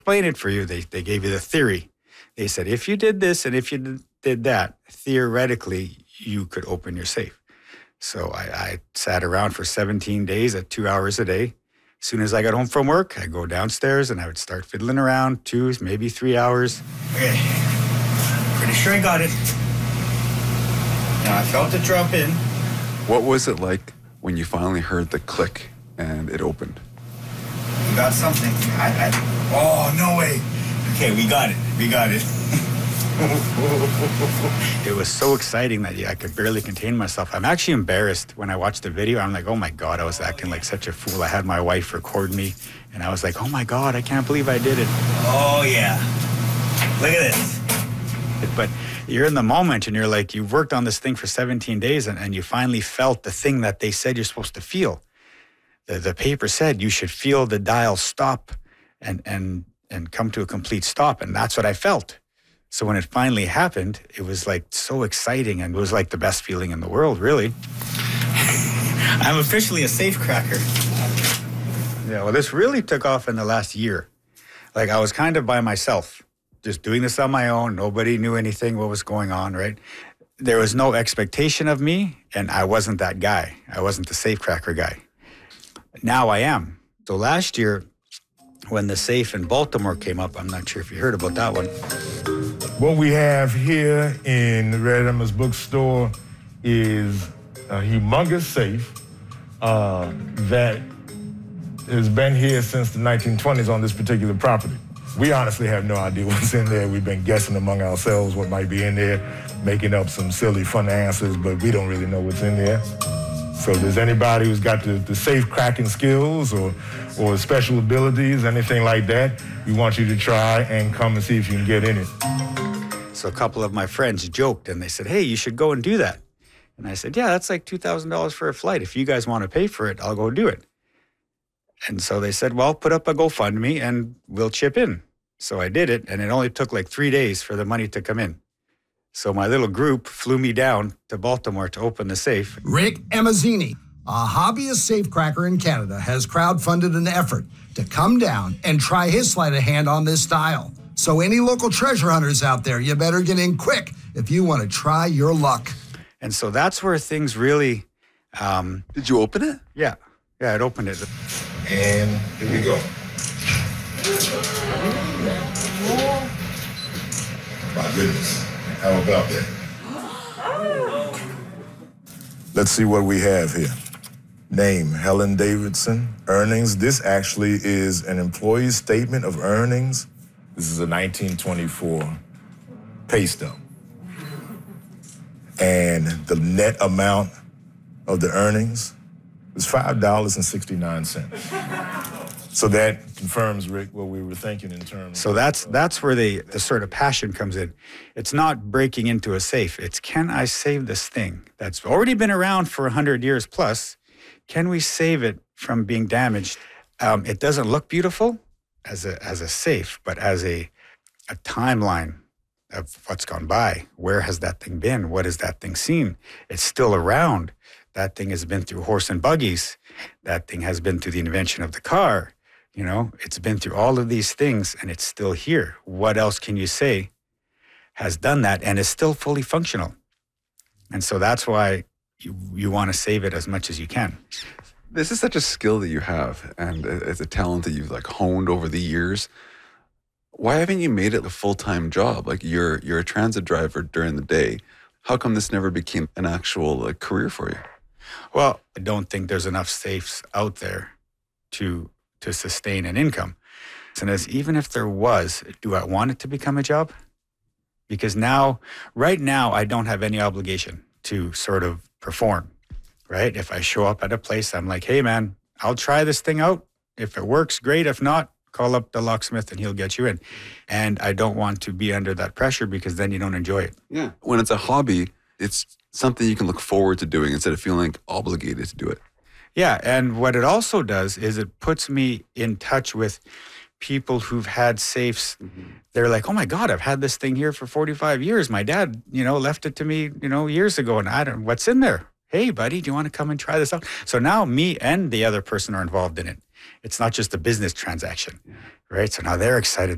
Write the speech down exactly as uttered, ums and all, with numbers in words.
explain it for you. They, they gave you the theory. They said, if you did this and if you did, did that, theoretically, you could open your safe. So I, I sat around for seventeen days at two hours a day. As soon as I got home from work, I'd go downstairs and I would start fiddling around two, maybe three hours. Okay, pretty sure I got it. Now I felt it drop in. What was it like when you finally heard the click and it opened? We got something. I, I, oh, no way. Okay, we got it. We got it. It was so exciting that yeah, I could barely contain myself. I'm actually embarrassed when I watched the video. I'm like, oh my God, I was acting like such a fool. I had my wife record me, and I was like, oh my God, I can't believe I did it. Oh yeah, look at this. But you're in the moment, and you're like, you've worked on this thing for seventeen days, and, and you finally felt the thing that they said you're supposed to feel. The, the paper said you should feel the dial stop and, and, and come to a complete stop, and that's what I felt. So when it finally happened, it was like so exciting, and it was like the best feeling in the world, really. I'm officially a safe cracker. Yeah, well, this really took off in the last year. Like, I was kind of by myself, just doing this on my own. Nobody knew anything, what was going on, right? There was no expectation of me, and I wasn't that guy. I wasn't the safe cracker guy. Now I am. So last year, when the safe in Baltimore came up, I'm not sure if you heard about that one. What we have here in the Red Emma's bookstore is a humongous safe uh, that has been here since the nineteen twenties on this particular property. We honestly have no idea what's in there. We've been guessing among ourselves what might be in there, making up some silly, fun answers, but we don't really know what's in there. So if there's anybody who's got the, the safe cracking skills or, or special abilities, anything like that, we want you to try and come and see if you can get in it. So a couple of my friends joked, and they said, hey, you should go and do that. And I said, yeah, that's like two thousand dollars for a flight. If you guys want to pay for it, I'll go do it. And so they said, well, put up a GoFundMe and we'll chip in. So I did it, and it only took like three days for the money to come in. So my little group flew me down to Baltimore to open the safe. Rick Emazzini, a hobbyist safecracker in Canada, has crowdfunded an effort to come down and try his sleight of hand on this style. So any local treasure hunters out there, you better get in quick if you want to try your luck. And so that's where things really... Um, Did you open it? Yeah. Yeah, it opened it. And here we go. My goodness. How about that? Let's see what we have here. Name, Helen Davidson. Earnings, this actually is an employee statement of earnings. This is a nineteen twenty-four pay stub. And the net amount of the earnings was five dollars and sixty-nine cents. So that confirms, Rick, what we were thinking in terms So that's that's where the, the sort of passion comes in. It's not breaking into a safe. It's, can I save this thing that's already been around for one hundred years plus? Can we save it from being damaged? Um, it doesn't look beautiful as a as a safe, but as a, a timeline of what's gone by. Where has that thing been? What has that thing seen? It's still around. That thing has been through horse and buggies. That thing has been through the invention of the car. You know, it's been through all of these things, and it's still here. What else can you say has done that and is still fully functional? And so that's why you, you want to save it as much as you can. This is such a skill that you have, and it's a talent that you've like honed over the years. Why haven't you made it a full-time job? Like, you're you're a transit driver during the day. How come this never became an actual like, career for you? Well, I don't think there's enough safes out there to to sustain an income. And as even if there was, do I want it to become a job? Because now, right now, I don't have any obligation to sort of perform, right? If I show up at a place, I'm like, hey man, I'll try this thing out. If it works, great. If not, call up the locksmith and he'll get you in. And I don't want to be under that pressure, because then you don't enjoy it. Yeah. When it's a hobby, it's something you can look forward to doing instead of feeling obligated to do it. Yeah, and what it also does is it puts me in touch with people who've had safes. Mm-hmm. They're like, oh my God, I've had this thing here for forty-five years. My dad, you know, left it to me, you know, years ago, and I don't, what's in there? Hey, buddy, do you want to come and try this out? So now me and the other person are involved in it. It's not just a business transaction, yeah. Right? So now they're excited.